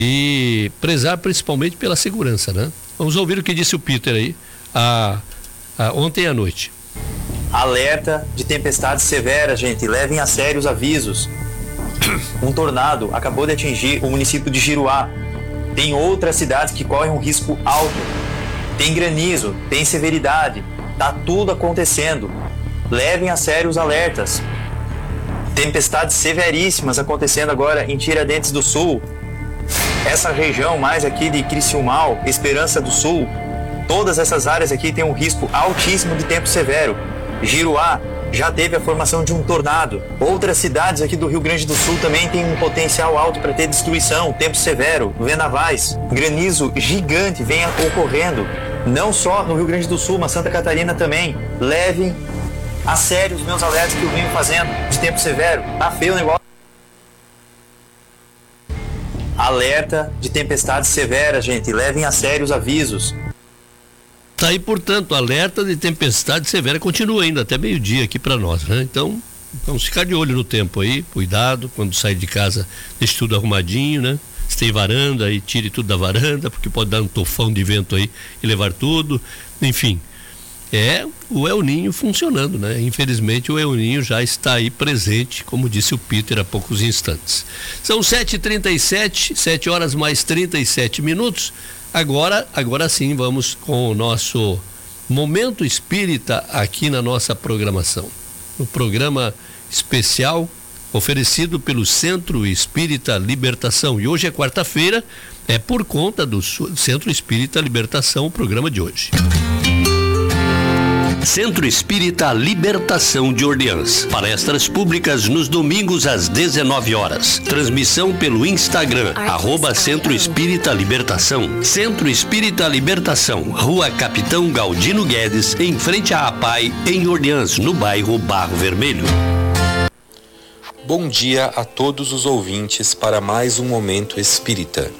e prezar principalmente pela segurança, né? Vamos ouvir o que disse o Peter aí ontem à noite. Alerta de tempestades severas, gente. Levem a sério os avisos. Um tornado acabou de atingir o município de Giruá. Tem outras cidades que correm um risco alto. Tem granizo, tem severidade. Tá tudo acontecendo. Levem a sério os alertas. Tempestades severíssimas acontecendo agora em Tiradentes do Sul. Essa região mais aqui de Criciúmal, Esperança do Sul, todas essas áreas aqui têm um risco altíssimo de tempo severo. Giruá já teve a formação de um tornado. Outras cidades aqui do Rio Grande do Sul também têm um potencial alto para ter destruição, tempo severo, venavais, granizo gigante vem ocorrendo. Não só no Rio Grande do Sul, mas Santa Catarina também. Levem a sério os meus alertas que eu venho fazendo de tempo severo. Tá feio o negócio. Alerta de tempestades severas, gente. Levem a sério os avisos. Tá aí, portanto, alerta de tempestade severa continua ainda até meio-dia aqui para nós, né? Então, vamos ficar de olho no tempo aí, cuidado, quando sair de casa, deixe tudo arrumadinho, né? Se tem varanda aí, tire tudo da varanda, porque pode dar um tufão de vento aí e levar tudo, enfim. É o El Ninho funcionando, né? Infelizmente o El Ninho já está aí presente, como disse o Peter há poucos instantes. São 7h37, 7 horas mais 37 minutos. Agora sim, vamos com o nosso Momento Espírita aqui na nossa programação. No programa especial oferecido pelo Centro Espírita Libertação. E hoje é quarta-feira, é por conta do Centro Espírita Libertação o programa de hoje. Centro Espírita Libertação de Orleans. Palestras públicas nos domingos às 19 horas. Transmissão pelo Instagram, @Centro Espírita Libertação. Centro Espírita Libertação, Rua Capitão Galdino Guedes, em frente à APAI, em Orleans, no bairro Barro Vermelho. Bom dia a todos os ouvintes para mais um Momento Espírita.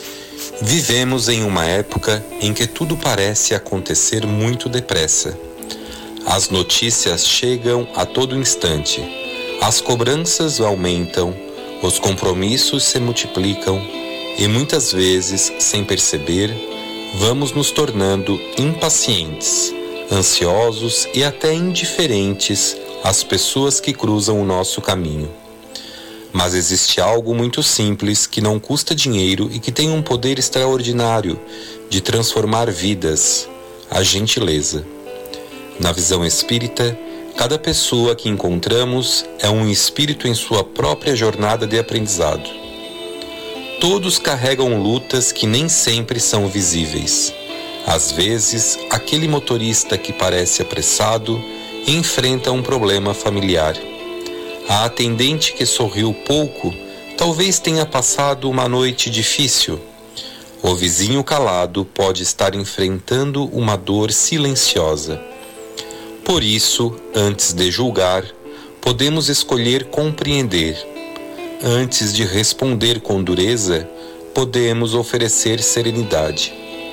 Vivemos em uma época em que tudo parece acontecer muito depressa. As notícias chegam a todo instante, as cobranças aumentam, os compromissos se multiplicam e muitas vezes, sem perceber, vamos nos tornando impacientes, ansiosos e até indiferentes às pessoas que cruzam o nosso caminho. Mas existe algo muito simples que não custa dinheiro e que tem um poder extraordinário de transformar vidas: a gentileza. Na visão espírita, cada pessoa que encontramos é um espírito em sua própria jornada de aprendizado. Todos carregam lutas que nem sempre são visíveis. Às vezes, aquele motorista que parece apressado enfrenta um problema familiar. A atendente que sorriu pouco talvez tenha passado uma noite difícil. O vizinho calado pode estar enfrentando uma dor silenciosa. Por isso, antes de julgar, podemos escolher compreender. Antes de responder com dureza, podemos oferecer serenidade.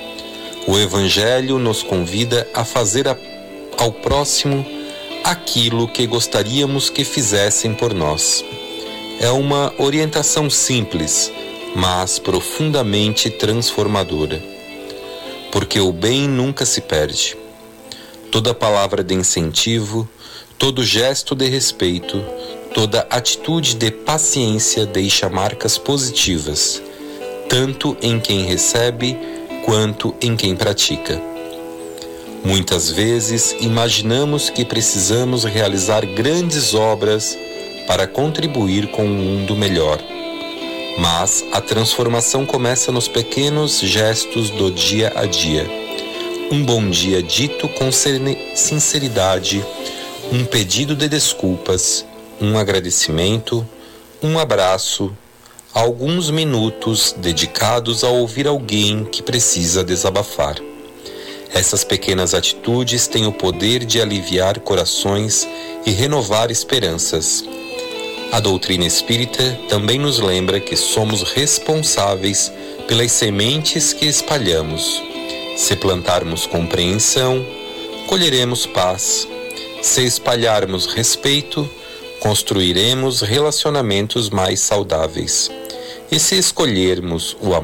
O Evangelho nos convida a fazer ao próximo aquilo que gostaríamos que fizessem por nós. É uma orientação simples, mas profundamente transformadora. Porque o bem nunca se perde. Toda palavra de incentivo, todo gesto de respeito, toda atitude de paciência deixa marcas positivas, tanto em quem recebe quanto em quem pratica. Muitas vezes imaginamos que precisamos realizar grandes obras para contribuir com um mundo melhor. Mas a transformação começa nos pequenos gestos do dia a dia. Um bom dia dito com sinceridade, um pedido de desculpas, um agradecimento, um abraço, alguns minutos dedicados a ouvir alguém que precisa desabafar. Essas pequenas atitudes têm o poder de aliviar corações e renovar esperanças. A doutrina espírita também nos lembra que somos responsáveis pelas sementes que espalhamos. Se plantarmos compreensão, colheremos paz. Se espalharmos respeito, construiremos relacionamentos mais saudáveis. E se escolhermos o amor,